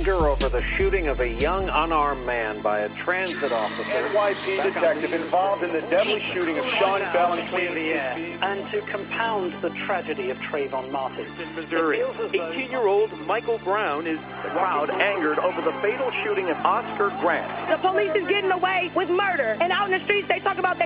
anger over the shooting of a young unarmed man by a transit officer. NYPD detective involved in the deadly shooting of Sean Valentin. And to compound the tragedy of Trayvon Martin. In Missouri, 18-year-old Michael Brown is the crowd angered over the fatal shooting of Oscar Grant. The police is getting away with murder, and out in the streets they talk about they